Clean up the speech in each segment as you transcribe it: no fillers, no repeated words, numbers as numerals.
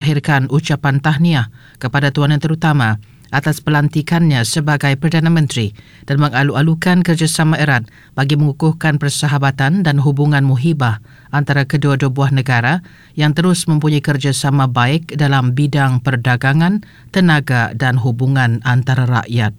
menzahirkan ucapan tahniah kepada Tuan Yang Terutama atas pelantikannya sebagai Perdana Menteri dan mengalu-alukan kerjasama erat bagi mengukuhkan persahabatan dan hubungan muhibah antara kedua-dua buah negara yang terus mempunyai kerjasama baik dalam bidang perdagangan, tenaga dan hubungan antara rakyat.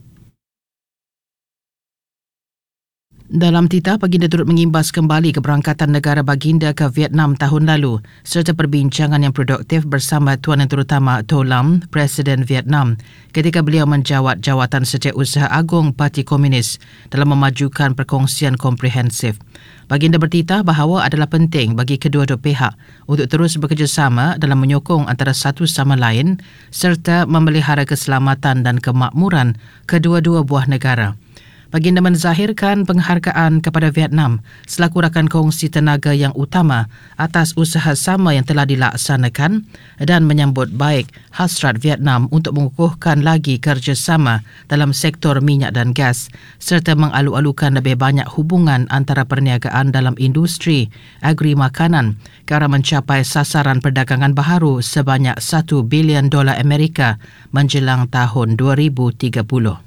Dalam titah, Baginda turut mengimbas kembali keberangkatan negara Baginda ke Vietnam tahun lalu serta perbincangan yang produktif bersama Tuan Yang Terutama To Lam, Presiden Vietnam, ketika beliau menjawat jawatan Setiausaha Agung Parti Komunis dalam memajukan perkongsian komprehensif. Baginda bertitah bahawa adalah penting bagi kedua-dua pihak untuk terus bekerjasama dalam menyokong antara satu sama lain serta memelihara keselamatan dan kemakmuran kedua-dua buah negara. Baginda menzahirkan penghargaan kepada Vietnam selaku rakan kongsi tenaga yang utama atas usaha sama yang telah dilaksanakan dan menyambut baik hasrat Vietnam untuk mengukuhkan lagi kerjasama dalam sektor minyak dan gas serta mengalu-alukan lebih banyak hubungan antara perniagaan dalam industri agri makanan ke arah mencapai sasaran perdagangan baharu sebanyak $1 bilion Amerika menjelang tahun 2030.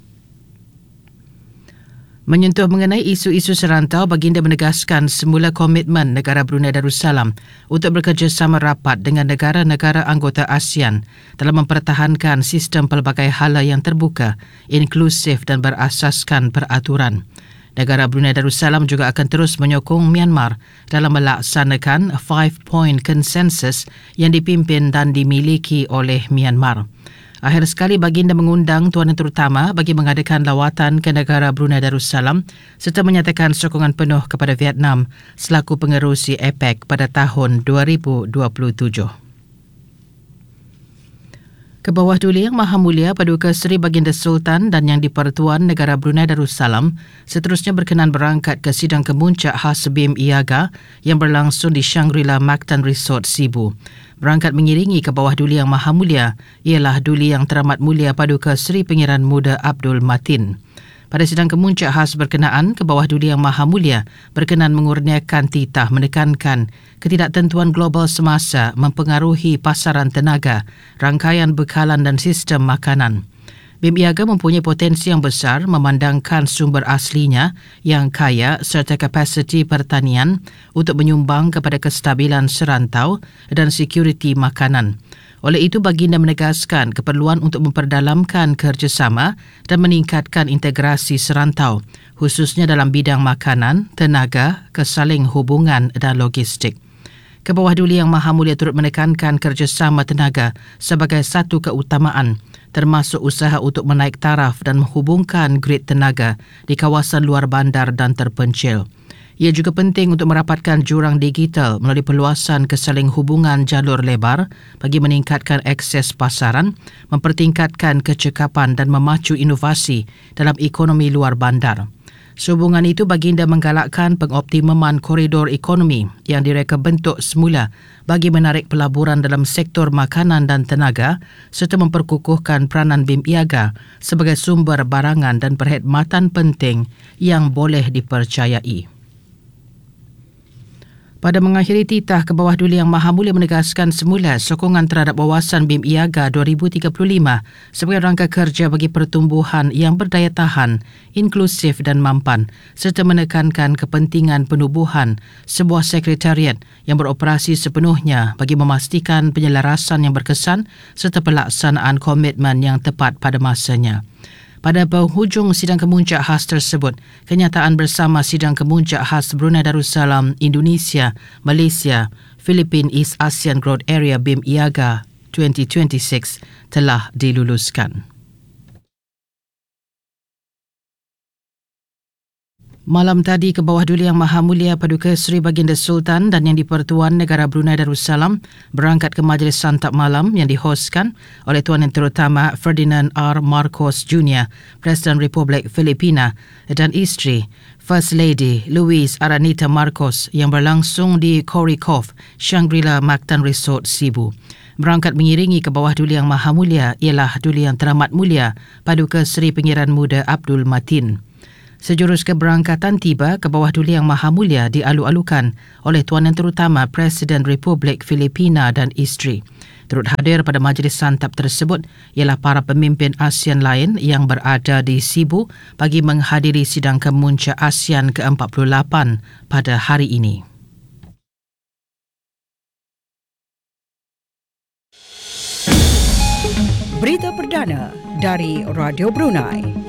Menyentuh mengenai isu-isu serantau, Baginda menegaskan semula komitmen negara Brunei Darussalam untuk bekerjasama rapat dengan negara-negara anggota ASEAN dalam mempertahankan sistem pelbagai hala yang terbuka, inklusif dan berasaskan peraturan. Negara Brunei Darussalam juga akan terus menyokong Myanmar dalam melaksanakan 5-point consensus yang dipimpin dan dimiliki oleh Myanmar. Akhir sekali, Baginda mengundang Tuan Yang Terutama bagi mengadakan lawatan ke negara Brunei Darussalam serta menyatakan sokongan penuh kepada Vietnam selaku pengerusi APEC pada tahun 2027. Kebawah Duli Yang Maha Mulia Paduka Seri Baginda Sultan dan Yang di-Pertuan Negara Brunei Darussalam seterusnya berkenan berangkat ke sidang kemuncak khas BIM IAGA yang berlangsung di Shangri-La Mactan Resort Sibu. Berangkat mengiringi Kebawah Duli Yang Maha Mulia ialah Duli Yang Teramat Mulia Paduka Seri Pengiran Muda Abdul Matin. Pada sidang kemuncak khas berkenaan, Kebawah Duli Yang Maha Mulia berkenan mengurniakan titah menekankan ketidaktentuan global semasa mempengaruhi pasaran tenaga, rangkaian bekalan dan sistem makanan. BIM IAGA mempunyai potensi yang besar memandangkan sumber aslinya yang kaya serta kapasiti pertanian untuk menyumbang kepada kestabilan serantau dan sekuriti makanan. Oleh itu, Baginda menegaskan keperluan untuk memperdalamkan kerjasama dan meningkatkan integrasi serantau, khususnya dalam bidang makanan, tenaga, kesaling hubungan dan logistik. Kebawah Duli Yang Maha Mulia turut menekankan kerjasama tenaga sebagai satu keutamaan, termasuk usaha untuk menaik taraf dan menghubungkan grid tenaga di kawasan luar bandar dan terpencil. Ia juga penting untuk merapatkan jurang digital melalui perluasan kesaling hubungan jalur lebar bagi meningkatkan akses pasaran, mempertingkatkan kecekapan dan memacu inovasi dalam ekonomi luar bandar. Sehubungan itu, Baginda menggalakkan pengoptimaman koridor ekonomi yang direka bentuk semula bagi menarik pelaburan dalam sektor makanan dan tenaga serta memperkukuhkan peranan BIM IAGA sebagai sumber barangan dan perkhidmatan penting yang boleh dipercayai. Pada mengakhiri titah, Kebawah Duli Yang Maha Mulia menegaskan semula sokongan terhadap wawasan BIM IAGA 2035 sebagai rangka kerja bagi pertumbuhan yang berdaya tahan, inklusif dan mampan serta menekankan kepentingan penubuhan sebuah sekretariat yang beroperasi sepenuhnya bagi memastikan penyelarasan yang berkesan serta pelaksanaan komitmen yang tepat pada masanya. Pada penghujung sidang kemuncak khas tersebut, kenyataan bersama sidang kemuncak khas Brunei Darussalam, Indonesia, Malaysia, Philippine East ASEAN Growth Area BIM IAGA 2026 telah diluluskan. Malam tadi, Kebawah Duli Yang Maha Mulia Paduka Seri Baginda Sultan dan Yang di-Pertuan Negara Brunei Darussalam berangkat ke majlis santap malam yang dihoskan oleh Tuan Yang Terutama Ferdinand R. Marcos Jr., Presiden Republik Filipina dan isteri First Lady Luis Aranita Marcos yang berlangsung di Cory Cove, Shangri-La Mactan Resort Sibu. Berangkat mengiringi Kebawah Duli Yang Maha Mulia ialah Duli Yang Teramat Mulia Paduka Seri Pengiran Muda Abdul Matin. Sejurus keberangkatan tiba ke bawah Duli Yang Maha Mulia dialu-alukan oleh Tuan Yang Terutama Presiden Republik Filipina dan isteri. Turut hadir pada majlis santap tersebut ialah para pemimpin ASEAN lain yang berada di Cebu bagi menghadiri sidang kemuncak ASEAN ke-48 pada hari ini. Berita perdana dari Radio Brunei.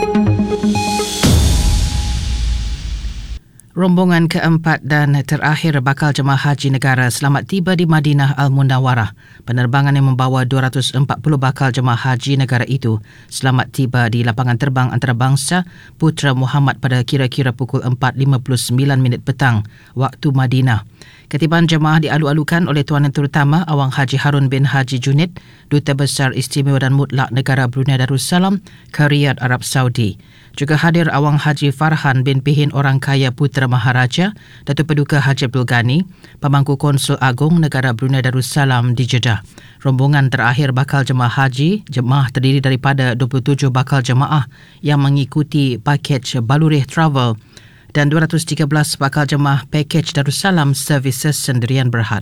Rombongan keempat dan terakhir bakal jemaah haji negara selamat tiba di Madinah Al-Munawwarah. Penerbangan yang membawa 240 bakal jemaah haji negara itu selamat tiba di lapangan terbang antarabangsa Putra Muhammad pada kira-kira pukul 4.59 petang waktu Madinah. Ketibaan jemaah dialu-alukan oleh Tuan Yang Terutama Awang Haji Harun bin Haji Junid, Duta Besar Istimewa dan Mutlak Negara Brunei Darussalam ke Riyadh, Arab Saudi. Juga hadir Awang Haji Farhan bin Pihin Orang Kaya Putra Maharaja, Datuk Paduka Haji Abdul Ghani, Pemangku Konsul Agong Negara Brunei Darussalam di Jeddah. Rombongan terakhir bakal jemaah haji, jemaah terdiri daripada 27 bakal jemaah yang mengikuti pakej Balurih Travel dan 213 bakal jemaah pakej Darussalam Services Sendirian Berhad.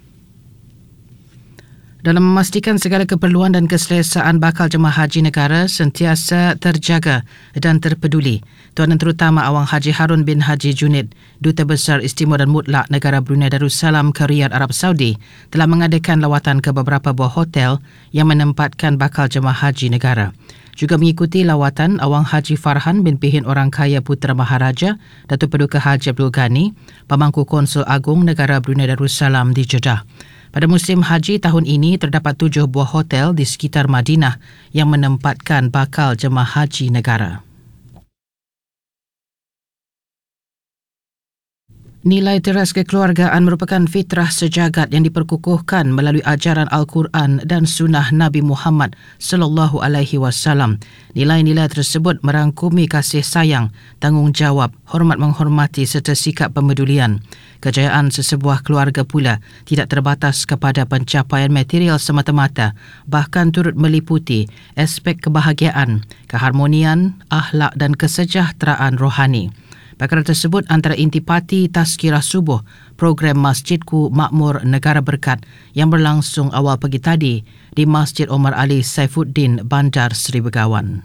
Dalam memastikan segala keperluan dan keselesaan bakal jemaah haji negara sentiasa terjaga dan terpeduli, Tuan Yang Terutama Awang Haji Harun bin Haji Junid, Duta Besar Istimewa dan Mutlak Negara Brunei Darussalam ke Riyadh, Arab Saudi, telah mengadakan lawatan ke beberapa buah hotel yang menempatkan bakal jemaah haji negara. Juga mengikuti lawatan Awang Haji Farhan bin Pihin Orang Kaya Putra Maharaja, Datuk Paduka Haji Abdul Ghani, Pemangku Konsul Agong Negara Brunei Darussalam di Jeddah. Pada musim haji tahun ini, terdapat 7 buah hotel di sekitar Madinah yang menempatkan bakal jemaah haji negara. Nilai teras kekeluargaan merupakan fitrah sejagat yang diperkukuhkan melalui ajaran Al-Quran dan sunnah Nabi Muhammad sallallahu alaihi wasallam. Nilai-nilai tersebut merangkumi kasih sayang, tanggungjawab, hormat menghormati serta sikap pemedulian. Kejayaan sesebuah keluarga pula tidak terbatas kepada pencapaian material semata-mata, bahkan turut meliputi aspek kebahagiaan, keharmonian, akhlak dan kesejahteraan rohani. Perkara tersebut antara intipati Tazkirah Subuh, program Masjidku Makmur Negara Berkat yang berlangsung awal pagi tadi di Masjid Omar Ali Saifuddin, Bandar Seri Begawan.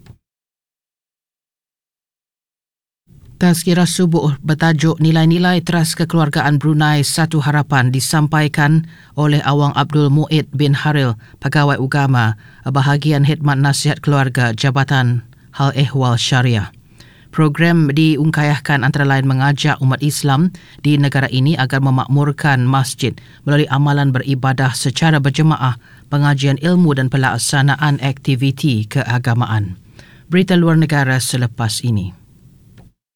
Tazkirah Subuh bertajuk Nilai-nilai Teras Kekeluargaan Brunei Satu Harapan disampaikan oleh Awang Abdul Mu'id bin Haril, Pegawai Ugama, Bahagian Khidmat Nasihat Keluarga Jabatan Hal Ehwal Syariah. Program diungkayahkan antara lain mengajak umat Islam di negara ini agar memakmurkan masjid melalui amalan beribadah secara berjemaah, pengajian ilmu dan pelaksanaan aktiviti keagamaan. Berita luar negara selepas ini.